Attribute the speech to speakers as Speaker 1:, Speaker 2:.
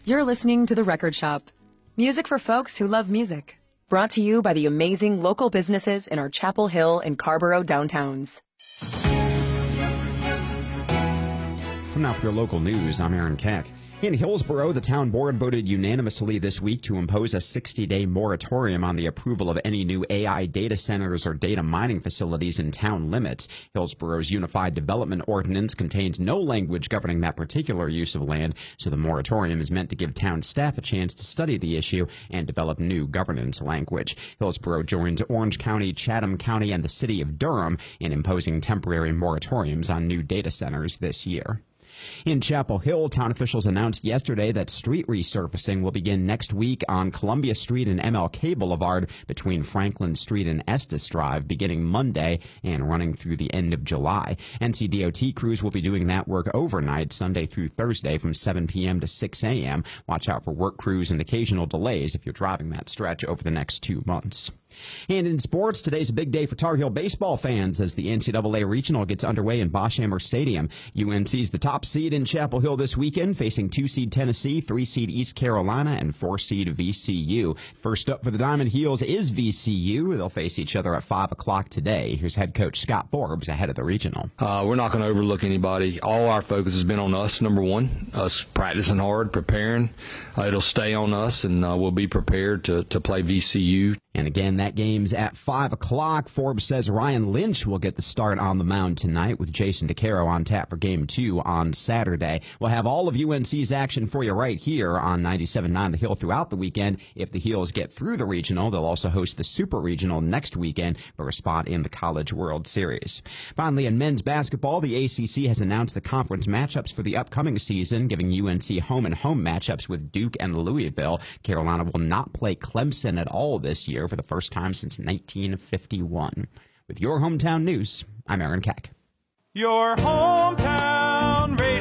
Speaker 1: You're listening to The Record Shop. Music for folks who love music. Brought to you by the amazing local businesses in our Chapel Hill and Carborough downtowns.
Speaker 2: Now for your local news, I'm Aaron Keck. In Hillsborough, the town board voted unanimously this week to impose a 60-day moratorium on the approval of any new AI data centers or data mining facilities in town limits. Hillsborough's Unified Development Ordinance contains no language governing that particular use of land, so the moratorium is meant to give town staff a chance to study the issue and develop new governance language. Hillsborough joins Orange County, Chatham County, and the city of Durham in imposing temporary moratoriums on new data centers this year. In Chapel Hill, town officials announced yesterday that street resurfacing will begin next week on Columbia Street and MLK Boulevard between Franklin Street and Estes Drive, beginning Monday and running through the end of July. NCDOT crews will be doing that work overnight, Sunday through Thursday from 7 p.m. to 6 a.m. Watch out for work crews and occasional delays if you're driving that stretch over the next 2 months. And in sports, today's a big day for Tar Heel baseball fans as the NCAA Regional gets underway in Boschhammer Stadium. UNC's the top seed in Chapel Hill this weekend, facing 2-seed Tennessee, 3-seed East Carolina, and 4-seed VCU. First up for the Diamond Heels is VCU. They'll face each other at 5 o'clock today. Here's head coach Scott Forbes ahead of the Regional.
Speaker 3: We're not going to overlook anybody. All our focus has been on us, number one, us practicing hard, preparing. It'll stay on us, and we'll be prepared to play VCU.
Speaker 2: And again, that game's at 5 o'clock. Forbes says Ryan Lynch will get the start on the mound tonight with Jason DeCaro on tap for Game 2 on Saturday. We'll have all of UNC's action for you right here on 97.9 The Hill throughout the weekend. If the Heels get through the Regional, they'll also host the Super Regional next weekend for a spot in the College World Series. Finally, in men's basketball, the ACC has announced the conference matchups for the upcoming season, giving UNC home-and-home matchups with Duke and Louisville. Carolina will not play Clemson at all this year for the first time since 1951. With your hometown news, I'm Aaron Keck.
Speaker 4: Your hometown radio.